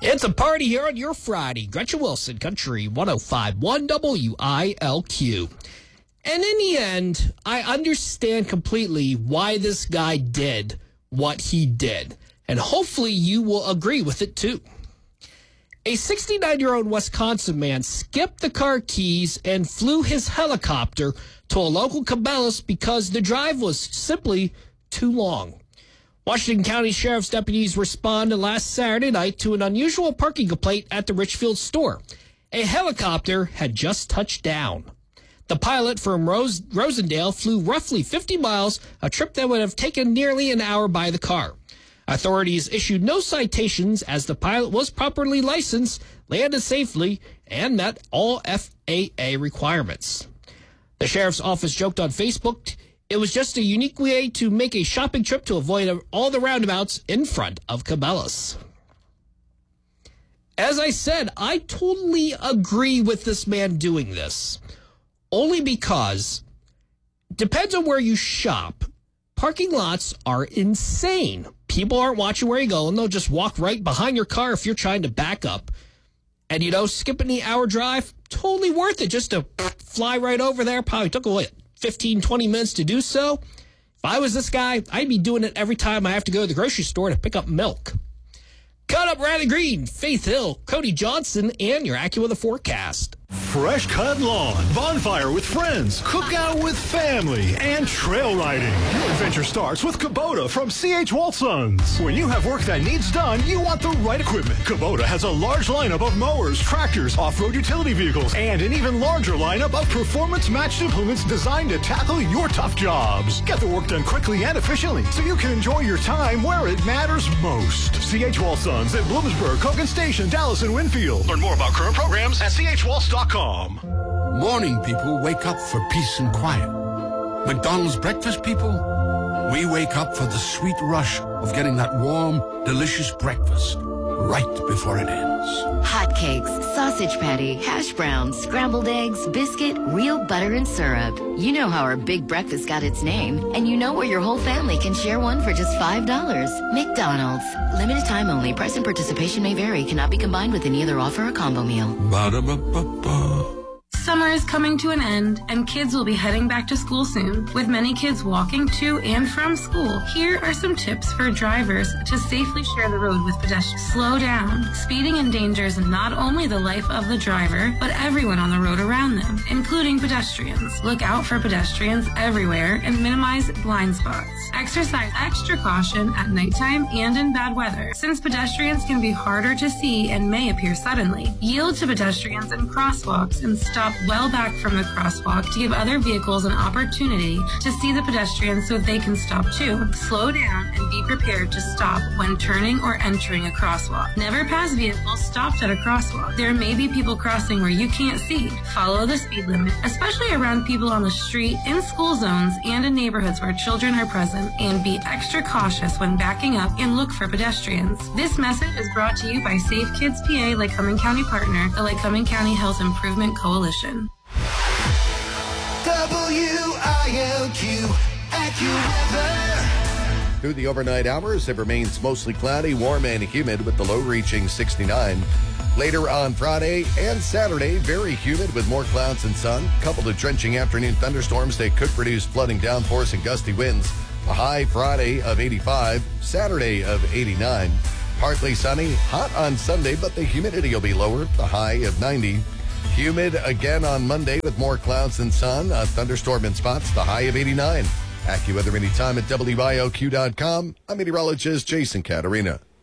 It's a party here on your Friday. Gretchen Wilson, Country 105.1 WILQ. And in the end, I understand completely why this guy did what he did. And hopefully you will agree with it too. A 69-year-old Wisconsin man skipped the car keys and flew his helicopter to a local Cabela's because the drive was simply too long. Washington County Sheriff's deputies responded last Saturday night to an unusual parking complaint at the Richfield store. A helicopter had just touched down. The pilot from Rosendale flew roughly 50 miles, a trip that would have taken nearly an hour by the car. Authorities issued no citations as the pilot was properly licensed, landed safely, and met all FAA requirements. The sheriff's office joked on Facebook, it was just a unique way to make a shopping trip to avoid all the roundabouts in front of Cabela's. As I said, I totally agree with this man doing this. Only because, depends on where you shop, parking lots are insane. People aren't watching where you go, and they'll just walk right behind your car if you're trying to back up. And, skipping the hour drive, totally worth it just to fly right over there. Probably took, 15, 20 minutes to do so. If I was this guy, I'd be doing it every time I have to go to the grocery store to pick up milk. Cut up Riley Green, Faith Hill, Cody Johnson, and your AccuWeather forecast. Fresh cut lawn, bonfire with friends, cookout with family, and trail riding. Your adventure starts with Kubota from C.H. Waltsons. When you have work that needs done, you want the right equipment. Kubota has a large lineup of mowers, tractors, off-road utility vehicles, and an even larger lineup of performance-matched implements designed to tackle your tough jobs. Get the work done quickly and efficiently so you can enjoy your time where it matters most. C.H. Waltsons in Bloomsburg, Hogan Station, Dallas, and Winfield. Learn more about current programs at chwaltz.com. Morning people wake up for peace and quiet. McDonald's breakfast people, we wake up for the sweet rush of getting that warm, delicious breakfast right before it ends. Hotcakes, sausage patty, hash browns, scrambled eggs, biscuit, real butter and syrup. You know how our big breakfast got its name, and you know where your whole family can share one for just $5. McDonald's. Limited time only. Price and participation may vary. Cannot be combined with any other offer or combo meal. Ba-da-ba-ba-ba. Summer is coming to an end, and kids will be heading back to school soon. With many kids walking to and from school, here are some tips for drivers to safely share the road with pedestrians. Slow down. Speeding endangers not only the life of the driver, but everyone on the road around them, including pedestrians. Look out for pedestrians everywhere and minimize blind spots. Exercise extra caution at nighttime and in bad weather, since pedestrians can be harder to see and may appear suddenly. Yield to pedestrians in crosswalks and stop well back from the crosswalk to give other vehicles an opportunity to see the pedestrians so they can stop too. Slow down and be prepared to stop when turning or entering a crosswalk. Never pass vehicles stopped at a crosswalk. There may be people crossing where you can't see. Follow the speed limit, especially around people on the street, in school zones, and in neighborhoods where children are present, and be extra cautious when backing up and look for pedestrians. This message is brought to you by Safe Kids PA, Lycoming County partner, the Lycoming County Health Improvement Coalition. WILQ AccuWeather. Through the overnight hours, it remains mostly cloudy, warm, and humid with the low reaching 69. Later on Friday and Saturday, very humid with more clouds and sun, coupled with drenching afternoon thunderstorms that could produce flooding downforce and gusty winds. A high Friday of 85, Saturday of 89. Partly sunny, hot on Sunday, but the humidity will be lower, the high of 90. Humid again on Monday with more clouds and sun. A thunderstorm in spots, the high of 89. AccuWeather anytime at WILQ.com. I'm meteorologist Jason Caterina.